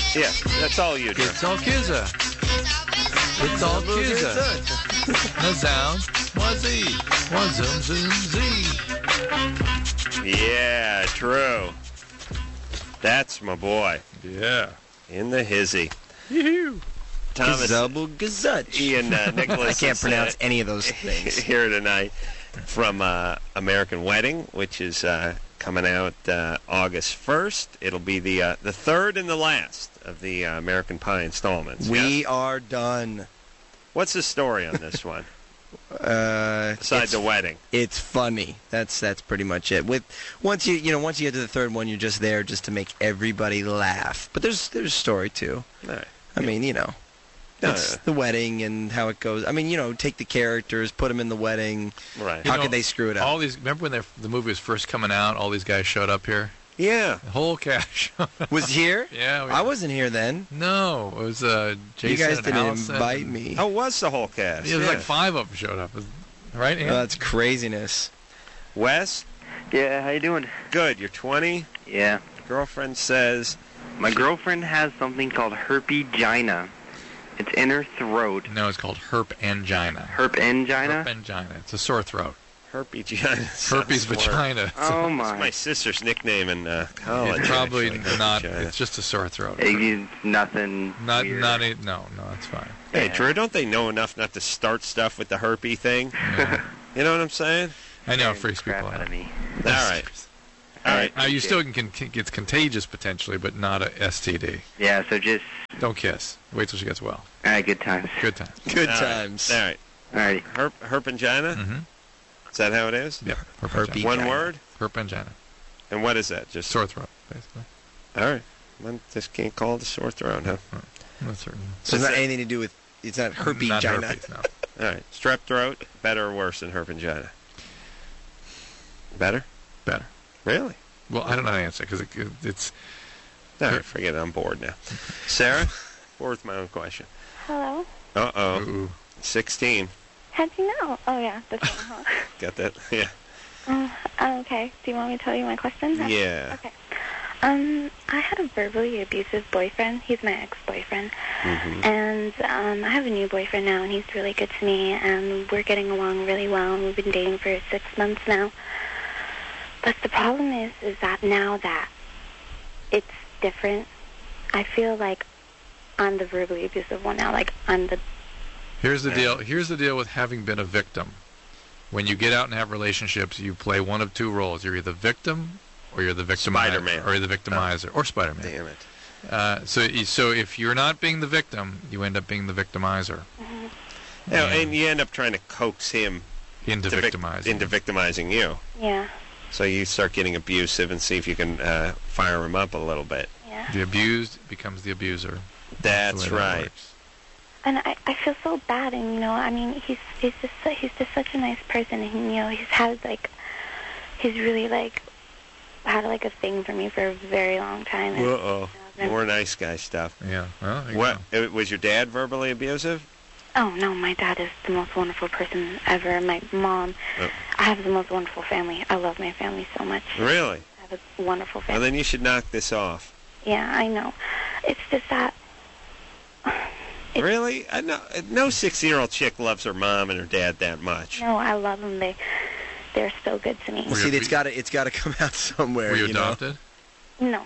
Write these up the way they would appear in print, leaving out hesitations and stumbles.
Yeah, that's all you do. It's all Kizza. It's all Kizza. No sound. Wazzy. Wazum zoom z. Yeah, true. That's my boy. Yeah. In the hizzy. Yoo-hoo. Thomas, Gazubble Gazutch. Ian Nicholas. I can't is, pronounce any of those things. here tonight from American Wedding, which is coming out August 1st. It'll be the third and the last of the American Pie installments. We yes? are done. What's the story on this one? Besides the wedding, it's funny. That's pretty much it. Once you get to the third one, you're just there just to make everybody laugh. But there's a story too. Right. I mean, it's the wedding and how it goes. I mean, take the characters, put them in the wedding. Right. How could they screw it up? Remember when the movie was first coming out? All these guys showed up here. Yeah. The whole cast was here. Yeah. I wasn't here then. No, it was Jason. You guys and didn't Allison. invite me. How was the whole cast? Yeah, it was like 5 of them showed up. Right? Oh, that's craziness. Wes? Yeah, how you doing? Good. You're 20? Yeah. Girlfriend says... My girlfriend has something called herpegina. It's in her throat. No, it's called herpangina. Herpangina? Herpangina. It's a sore throat. Herpegina. Herpes vagina. Oh, my. It's my sister's nickname in college. It's probably actually. not. Herpegina. It's just a sore throat. Nothing weird. No, it's fine. Hey, Yeah. Drew, don't they know enough not to start stuff with the herpes thing? Yeah. You know what I'm saying? I know, it Scaring freaks the crap people out out. of me. All right. All right. Now, you still it's contagious potentially, but not a STD. Yeah, so just... Don't kiss. Wait till she gets well. All right, good times. Good time. Good All right. times. All right. All righty. Herpangina? Mm-hmm. Is that how it is? Yeah. Herpes. One Herpegina. word? Herpangina. And what is that? Just Sore throat, basically. All right. Well, just can't call it a sore throat, huh? That's certain. So it's not anything to do with. It's not herpes. Not herpes, no. All right. Strep throat, better or worse than herpangina? Better? Better. Really? Well, I don't know how to answer because it's. All right, forget it. I'm bored now. Sarah? Bored with my own question. Hello? Uh-oh. Ooh. 16. How'd you know? Oh, yeah, this one, huh? Got that? Yeah. Okay. Do you want me to tell you my question? Yeah. Okay. I had a verbally abusive boyfriend. He's my ex-boyfriend. Mm-hmm. And I have a new boyfriend now, and he's really good to me, and we're getting along really well, and we've been dating for 6 months now. But the problem is that now that it's different, I feel like I'm the verbally abusive one now. Like, I'm the... Here's the deal. Here's the deal with having been a victim. When you get out and have relationships, you play one of two roles. You're either victim or you're the victimizer. Spider-Man. Or you're the victimizer. Or Spider-Man. Damn it. So if you're not being the victim, you end up being the victimizer. Mm-hmm. And you end up trying to coax him Into victimizing. into victimizing you. Yeah. So you start getting abusive and see if you can fire him up a little bit. Yeah. The abused becomes the abuser. That's the way that right. works. And I feel so bad, and I mean, he's just such a nice person, and he's really had a thing for me for a very long time. And, Uh-oh. More nice guy stuff. Yeah. Well, there you What? go. Was your dad verbally abusive? Oh no, my dad is the most wonderful person ever. My mom, Oh. I have the most wonderful family. I love my family so much. Really? I have a wonderful Well, family. then you should knock this off. Yeah, I know. It's just that. Really? I know. No 60-year-old chick loves her mom and her dad that much. No, I love them. They're so good to me. Well, see, it's got to come out somewhere. Were you know? adopted? No,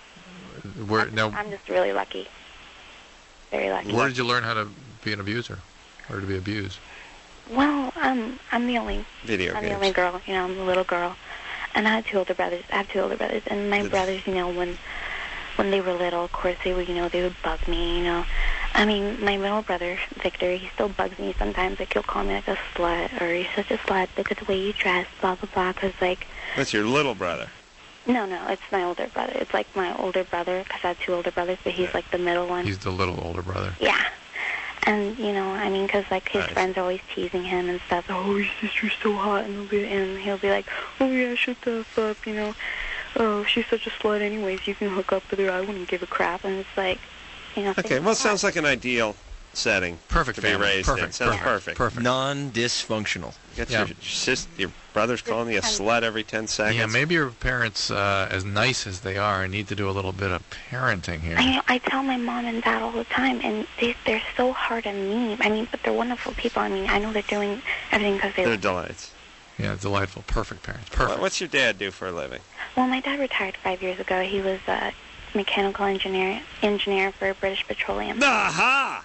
I'm just really lucky. Very lucky. Where did you learn how to be an abuser, or to be abused? Well, I'm the only Video I'm games. the only girl. I'm the little girl, and I have two older brothers. And my brothers, when they were little, of course they would, they would bug me. I mean, my middle brother Victor, he still bugs me sometimes. Like, he'll call me like a slut, or you're such a slut. Look at the way you dress, blah blah blah. Cause That's your little brother. no, it's my older brother. It's like my older brother, because I have two older brothers, but he's like the middle one. He's the little older brother. Yeah. And, I mean, because, his Nice. friends are always teasing him and stuff. Oh, your sister's so hot. And he'll be like, oh, yeah, shut the F up, Oh, she's such a slut anyways. You can hook up with her. I wouldn't give a crap. And it's like, Okay, well, it sounds like an ideal setting Perfect to be family. raised in. Perfect. Sounds perfect. Perfect. Non-dysfunctional. You got Yeah. your brother's calling you a slut every 10 seconds. Yeah, maybe your parents, as nice as they are, need to do a little bit of parenting here. I tell my mom and dad all the time, and they're so hard on me. I mean, but they're wonderful people. I mean, I know they're doing everything because They're delights. Yeah, delightful. Perfect parents. Perfect. What's your dad do for a living? Well, my dad retired 5 years ago. He was a mechanical engineer for British Petroleum. Aha!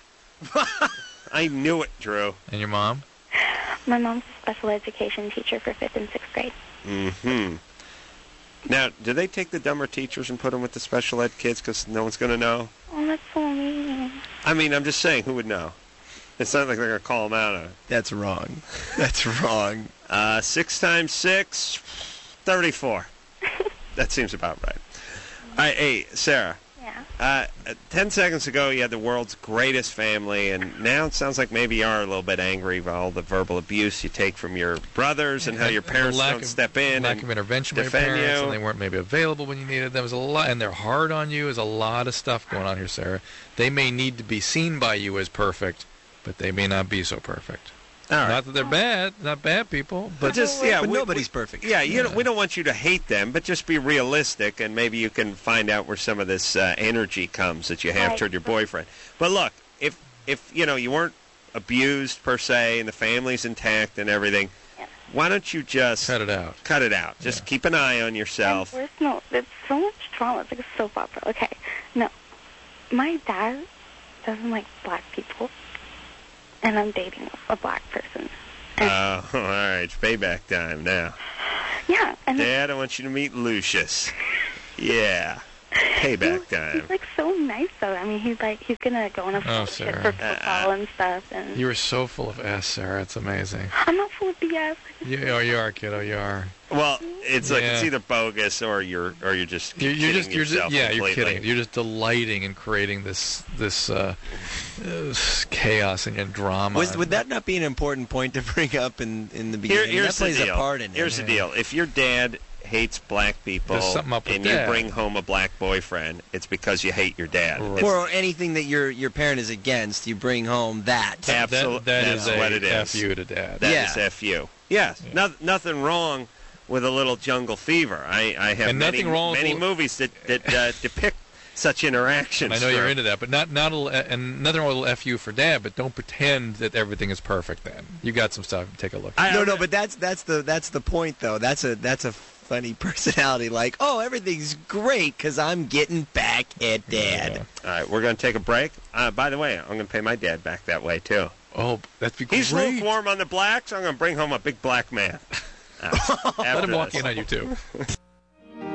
I knew it, Drew. And your mom? My mom's a special education teacher for 5th and 6th grade. Mm-hmm. Now, do they take the dumber teachers and put them with the special ed kids because no one's going to know? Oh, that's so mean. I mean, I'm just saying, who would know? It's not like they're going to call them out on it. That's wrong. That's wrong. 6 times 6, 34. That seems about right. All right, hey, Sarah. Yeah. 10 seconds ago, you had the world's greatest family, and now it sounds like maybe you are a little bit angry by all the verbal abuse you take from your brothers and how your parents don't step in lack and of intervention by your defend parents, you. and they weren't maybe available when you needed them. There's a lot, and they're hard on you. There's a lot of stuff going on here, Sarah. They may need to be seen by you as perfect, but they may not be so perfect. All right. Not that they're bad, not bad people, But just, yeah, But nobody's perfect. Yeah, Yeah. we don't want you to hate them, but just be realistic, and maybe you can find out where some of this energy comes that you have Right. toward your boyfriend. But look, if you weren't abused per se, and the family's intact and everything, Yeah. why don't you just cut it out. cut it out? Just keep an eye on yourself. And worse, no, there's so much trauma. It's like a soap opera. Okay, no. My dad doesn't like black people, and I'm dating a black person. And, Oh, all right, it's payback time now. yeah, and Dad, I want you to meet Lucius. Yeah, payback time. he's like so nice though. I mean, he's gonna go on a Oh, scholarship Sarah. for football and stuff. And You are so full of S, Sarah. It's amazing. I'm not full of BS. You are, kiddo. You are. Well, it's like it's Yeah. either bogus or you're just You're kidding just yourself you're completely. kidding. You're just delighting in creating this chaos and drama. Would that not be an important point to bring up in the beginning? Here's that plays the deal. a part in it. Here's the deal. If your dad hates black people There's something up with and you Dad. bring home a black boyfriend, it's because you hate your dad. Right. It's Or anything that your parent is against, you bring home that. absolute- that that's is what a it is. F you to dad. That Yeah. is FU. Yes, nothing wrong with a little jungle fever. I have And many, nothing wrong with many movies that depict such interactions. I know you're for- into that, but not and nothing wrong with F you for dad, but don't pretend that everything is perfect. Then you got some stuff. Take a look. No, but that's the point though. That's a funny personality. Like, oh, everything's great because I'm getting back at Dad. All right, we're going to take a break. By the way, I'm going to pay my dad back that way, too. Oh, that'd be great. He's lukewarm on the blacks. I'm going to bring home a big black man. Let him After walk this. in on you too.